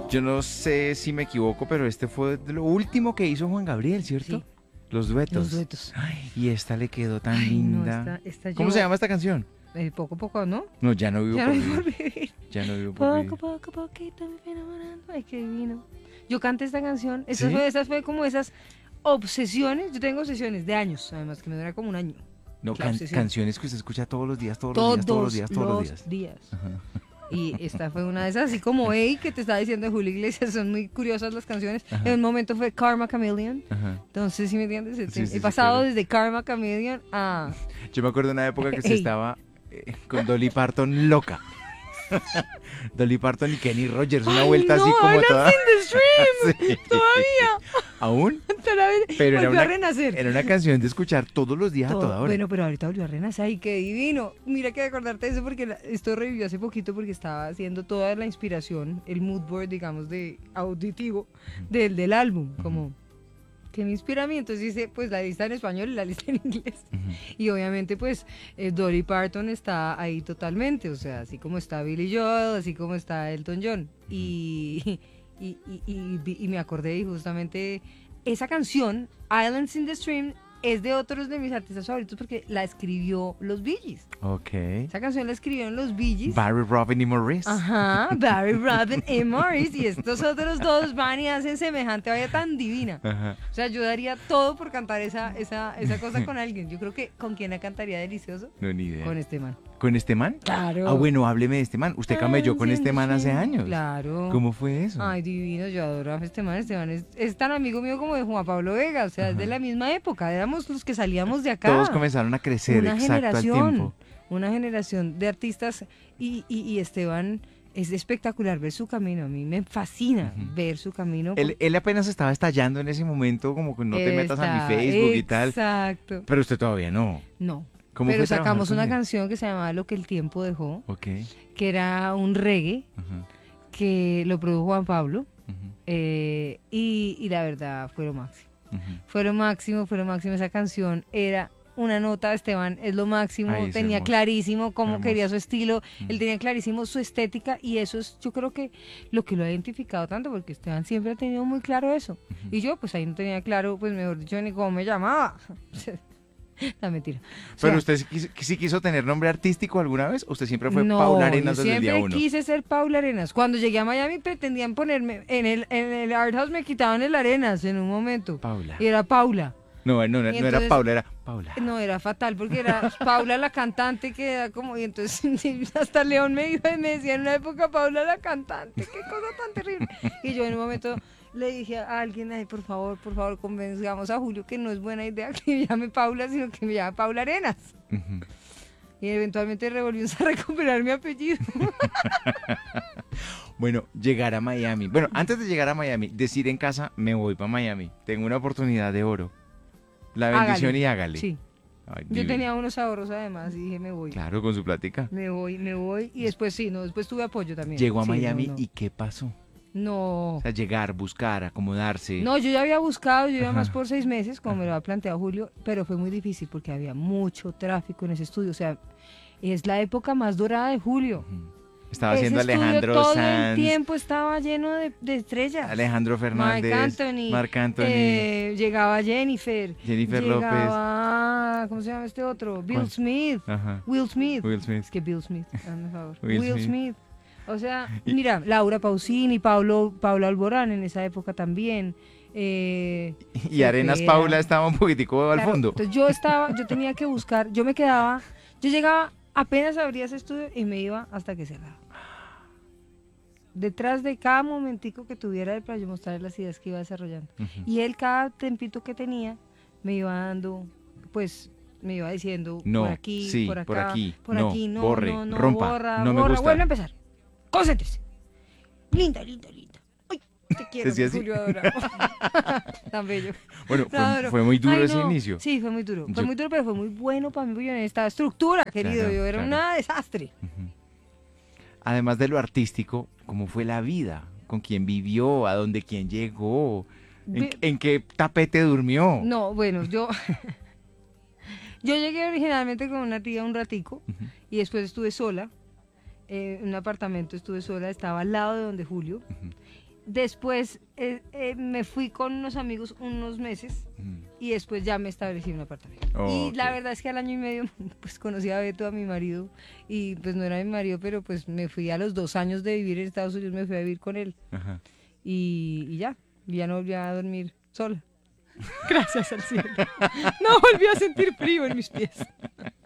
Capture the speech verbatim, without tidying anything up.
Yo no sé si me equivoco, pero este fue de lo último que hizo Juan Gabriel, ¿cierto? Sí. Los duetos. Los duetos. Ay, y esta le quedó tan Ay, no, linda. esta- esta ¿Cómo yo- se llama esta canción? Eh, poco a poco, ¿no? No, ya no vivo Ya por no vivir. por vivir. Ya no vivo por Poco, vivir. poco, poquito me fui enamorando. Ay, qué divino. Yo canté esta canción. Esas ¿Sí? fue, esas fue como esas obsesiones. Yo tengo obsesiones de años, además, que me dura como un año. No, La can- obsesión. canciones que usted escucha todos los días, todos, Todos, los días, todos los días, todos los días. días. Y esta fue una de esas, así como Ey, que te estaba diciendo de Julio Iglesias, son muy curiosas las canciones. Ajá. En un momento fue Karma Chameleon. Ajá. Entonces, ¿sí me entiendes? He, Sí, sí, he sí, pasado claro. desde Karma Chameleon a... Yo me acuerdo de una época que se Ey. estaba eh, con Dolly Parton loca. Dolly Parton y Kenny Rogers, una ¡Ay, vuelta no! así como Islands toda. in the Stream. Sí. Todavía. ¿Aún? Todavía. Pero era Volvió a una, renacer. era una canción de escuchar todos los días a Todo. toda hora. Bueno, pero ahorita volvió a renacer. ¡Ay, qué divino! Mira que acordarte de eso porque la- esto revivió hace poquito porque estaba haciendo toda la inspiración, el mood board, digamos, de auditivo del, del álbum. Como, ¿qué me inspira a mí? Entonces hice pues la lista en español y la lista en inglés. Ujú. Y obviamente pues eh, Dolly Parton está ahí totalmente, o sea, así como está Billy Joel, así como está Elton John. Y, y, y, y, vi- y me acordé y justamente esa canción, Islands in the Stream, es de otros de mis artistas favoritos porque la escribió los Bee Gees. Ok. Esa canción la escribieron los Bee Gees. Barry, Robin y Maurice. Ajá, Barry, Robin y Morris. Y estos otros dos van y hacen semejante vaya tan divina. Ajá. O sea, yo daría todo por cantar esa, esa, esa cosa con alguien. Yo creo que con quién la cantaría delicioso. No, ni idea. Con este man. ¿Con este man? Claro. Ah, bueno, hábleme de este man. Usted camelló con este man hace años. Claro. ¿Cómo fue eso? Ay, divino, yo adoro a este man. Este man es, es tan amigo mío como de Juan Pablo Vega. O sea, es de la misma época. Éramos los que salíamos de acá. Todos comenzaron a crecer, Una exacto, al generación. tiempo. Una generación de artistas. Y, y, y Esteban es espectacular ver su camino. A mí me fascina Ujú. ver su camino. Él, él apenas estaba estallando en ese momento, como que no te metas a mi Está- Facebook y tal. Exacto. Pero usted todavía no. No. ¿Cómo Pero fue trabajar sacamos con una él? canción que se llamaba Lo que el tiempo dejó, Ok. que era un reggae Ajá, que lo produjo Juan Pablo. ujú, eh, y, y la verdad fue lo máximo. ujú. Fue lo máximo, fue lo máximo. Esa canción era una nota, Esteban, es lo máximo. Ay, es tenía hermoso. clarísimo cómo Hermoso. quería su estilo. Mm. Él tenía clarísimo su estética. Y eso es, yo creo que lo que lo ha identificado tanto, porque Esteban siempre ha tenido muy claro eso. Ujú. Y yo, pues ahí no tenía claro, pues mejor dicho, ni cómo me llamaba. La mentira. O sea, Pero usted sí quiso, sí quiso tener nombre artístico alguna vez, ¿o usted siempre fue no, Paula Arenas yo desde el día siempre uno? quise ser Paula Arenas. Cuando llegué a Miami pretendían ponerme en el, en el Art House, me quitaban el Arenas en un momento. Paula. Y era Paula. No, no, no, no Y era entonces- Paula, era Paula. No, era fatal porque era Paula la cantante que era como... Y entonces hasta León me, iba y me decía en una época Paula la cantante. Qué cosa tan terrible. Y yo en un momento le dije a alguien, ay, por favor, por favor, convenzamos a Julio que no es buena idea que me llame Paula, sino que me llame Paula Arenas. Ujú. Y eventualmente revolvimos a recuperar mi apellido. Bueno, llegar a Miami. Bueno, antes de llegar a Miami, decir en casa, me voy para Miami. Tengo una oportunidad de oro. La bendición Hágale. y hágale. Sí. Ay, Yo divino. tenía unos ahorros además y dije, me voy. Claro, con su plática. Me voy, me voy. Y después sí, no, después tuve apoyo también. Llegó a Sí, Miami no, no. y ¿qué pasó? No. O sea, llegar, buscar, acomodarse. No, yo ya había buscado, yo iba Ajá. más por seis meses, como me lo había planteado Julio, pero fue muy difícil porque había mucho tráfico en ese estudio. O sea, es la época más dorada de Julio. Ujú. Estaba Ese haciendo estudio Alejandro todo el Sanz, tiempo estaba lleno de, de estrellas. Alejandro Fernández, Marc Anthony, Marc Anthony, eh, llegaba Jennifer, Jennifer llegaba, ¿cómo se llama este otro? Bill ¿Cuál? Smith, Ajá, Will Smith. Will Smith. Es que Bill Smith, hazme favor. Will Will, Smith. Smith. O sea, Y- mira, Laura Pausini, Paulo, Paulo Alborán en esa época también. Eh, Y Arenas Cepeda. Paula estaba un poquitico al claro, fondo. Entonces yo estaba, yo tenía que buscar, yo me quedaba, yo llegaba, apenas abría ese estudio y me iba hasta que cerraba. Detrás de cada momentico que tuviera para yo mostrarle las ideas que iba desarrollando. Ujú. Y él cada tempito que tenía me iba dando, pues me iba diciendo No, por aquí, sí, por acá, por aquí, por no, aquí, no, borre, no, no, rompa, borra, no me borra, gusta. vuelve a empezar. Concéntrese. Linda, linda, linda. Ay, te quiero, Decía mi así. Julio adorado. Tan bello. Bueno, Lo fue, adoro. fue muy duro Ay, ese no. inicio. Sí, fue muy duro. Fue Yo- muy duro, pero fue muy bueno para mí porque yo en esta estructura, querido. Claro, yo era claro. un desastre. Ujú. Además de lo artístico, ¿cómo fue la vida? ¿Con quién vivió? ¿A dónde quién llegó? ¿En, Vi- en qué tapete durmió? No, bueno, yo yo llegué originalmente con una tía un ratico Ujú. y después estuve sola. Eh, en un apartamento estuve sola, estaba al lado de donde Julio. Ujú. después eh, eh, me fui con unos amigos unos meses Mm. y después ya me establecí en un apartamento. Oh, y la ok. verdad es que al año y medio pues conocí a Beto, a mi marido, y pues no era mi marido, pero pues me fui a los dos años de vivir en Estados Unidos, me fui a vivir con él Ajá. y, y ya, ya no volví a dormir sola. Gracias al cielo. No volví a sentir frío en mis pies.